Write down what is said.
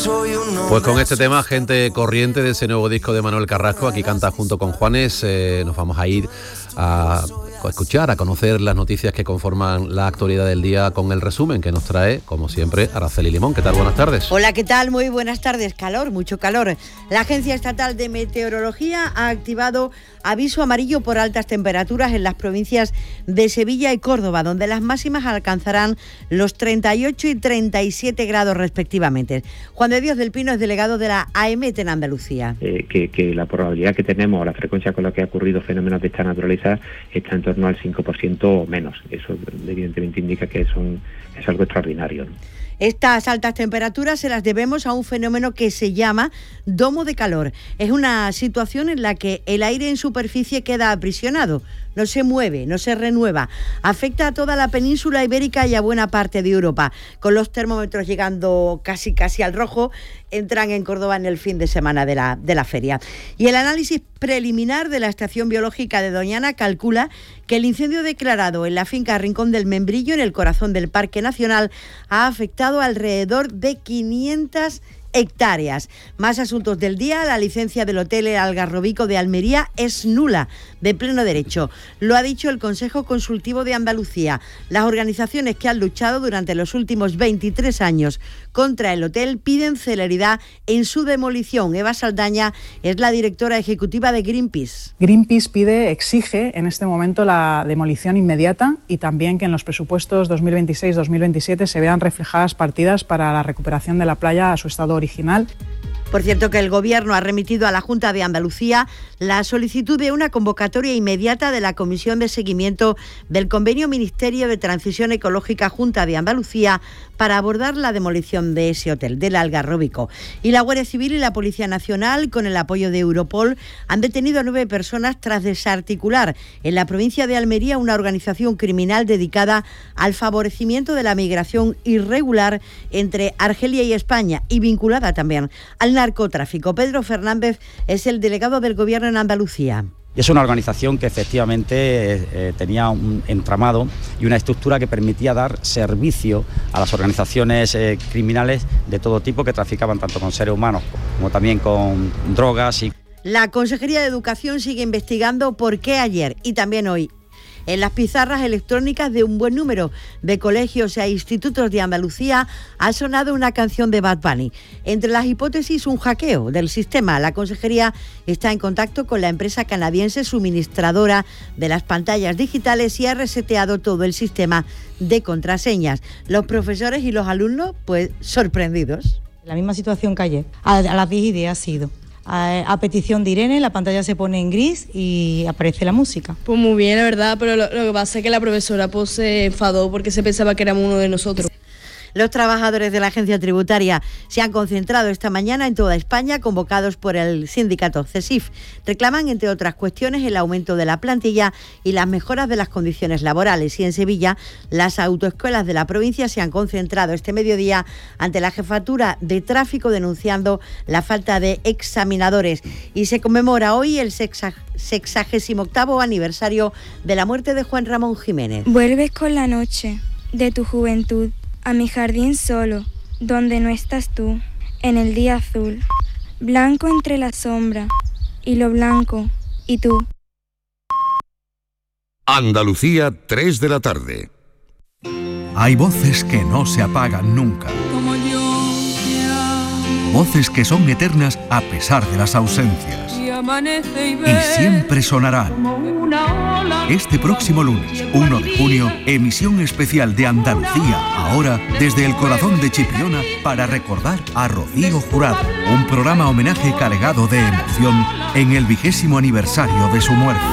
Pues con este tema, Gente Corriente, de ese nuevo disco de Manuel Carrasco, aquí canta junto con Juanes. Nos vamos a ir a escuchar, a conocer las noticias que conforman la actualidad del día con el resumen que nos trae, como siempre, Araceli Limón. ¿Qué tal? Buenas tardes. Hola, ¿qué tal? Muy buenas tardes. Calor, mucho calor. La Agencia Estatal de Meteorología ha activado aviso amarillo por altas temperaturas en las provincias de Sevilla y Córdoba, donde las máximas alcanzarán los 38 y 37 grados respectivamente. Juan de Dios del Pino es delegado de la AEMET en Andalucía. Que la probabilidad que tenemos, la frecuencia con la que ha ocurrido fenómenos de esta naturaleza está en torno al 5% o menos. Eso evidentemente indica que es algo extraordinario, ¿no? Estas altas temperaturas se las debemos a un fenómeno que se llama domo de calor. Es una situación en la que el aire en superficie queda aprisionado, no se mueve, no se renueva. Afecta a toda la península ibérica y a buena parte de Europa. Con los termómetros llegando casi al rojo, entran en Córdoba en el fin de semana de la feria. Y el análisis preliminar de la Estación Biológica de Doñana calcula que el incendio declarado en la finca Rincón del Membrillo, en el corazón del Parque Nacional, ha afectado alrededor de 500 hectáreas. Más asuntos del día. La licencia del Hotel El Algarrobico de Almería es nula, de pleno derecho. Lo ha dicho el Consejo Consultivo de Andalucía. Las organizaciones que han luchado durante los últimos 23 años contra el hotel piden celeridad en su demolición. Eva Saldaña es la directora ejecutiva de Greenpeace. Greenpeace exige en este momento la demolición inmediata y también que en los presupuestos 2026-2027 se vean reflejadas partidas para la recuperación de la playa a su estado original. Por cierto, que el Gobierno ha remitido a la Junta de Andalucía la solicitud de una convocatoria inmediata de la Comisión de Seguimiento del Convenio Ministerio de Transición Ecológica Junta de Andalucía para abordar la demolición de ese hotel, del Algarrobico. Y la Guardia Civil y la Policía Nacional, con el apoyo de Europol, han detenido a 9 personas tras desarticular en la provincia de Almería una organización criminal dedicada al favorecimiento de la migración irregular entre Argelia y España y vinculada también al narcotráfico. Pedro Fernández es el delegado del Gobierno en Andalucía. Es una organización que efectivamente tenía un entramado y una estructura que permitía dar servicio a las organizaciones criminales de todo tipo que traficaban tanto con seres humanos como también con drogas. La Consejería de Educación sigue investigando por qué ayer y también hoy en las pizarras electrónicas de un buen número de colegios e institutos de Andalucía ha sonado una canción de Bad Bunny. Entre las hipótesis, un hackeo del sistema. La Consejería está en contacto con la empresa canadiense suministradora de las pantallas digitales y ha reseteado todo el sistema de contraseñas. Los profesores y los alumnos, pues, sorprendidos. La misma situación que ayer. A las 10:10 ha sido. A petición de Irene, la pantalla se pone en gris y aparece la música. Pues muy bien, la verdad, pero lo que pasa es que la profesora pues se enfadó porque se pensaba que éramos uno de nosotros. Los trabajadores de la agencia tributaria se han concentrado esta mañana en toda España, convocados por el sindicato CESIF. Reclaman, entre otras cuestiones, el aumento de la plantilla y las mejoras de las condiciones laborales. Y en Sevilla, las autoescuelas de la provincia se han concentrado este mediodía ante la jefatura de tráfico denunciando la falta de examinadores. Y se conmemora hoy el 68º aniversario de la muerte de Juan Ramón Jiménez. Vuelves con la noche de tu juventud a mi jardín solo, donde no estás tú, en el día azul, blanco entre la sombra, y lo blanco, y tú. Andalucía, 3 de la tarde. Hay voces que no se apagan nunca. Como lluvia. Voces que son eternas a pesar de las ausencias. Y amanece y ve. Y siempre sonarán. Este próximo lunes, 1 de junio, emisión especial de Andalucía, ahora desde el corazón de Chipiona, para recordar a Rocío Jurado. Un programa homenaje cargado de emoción en el 20º aniversario de su muerte.